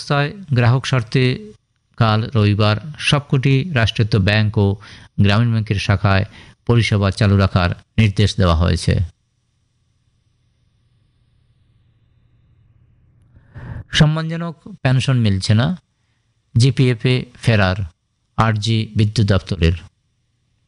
ব্যবস্থায় গ্রাহক স্বার্থে কাল রবিবার সবকটি রাষ্ট্রায়ত্ত ব্যাংক ও গ্রামীণ ব্যাংকের শাখায় পরিষেবা চালু রাখার নির্দেশ দেওয়া হয়েছে। সম্মানজনক পেনশন মিলছে না, জিপিএফে ফেরার আর্জি বিদ্যুৎ দপ্তরের।